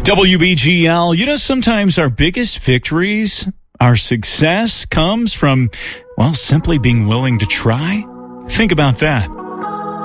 WBGL, sometimes our biggest victories, our success comes from, simply being willing to try. Think about that.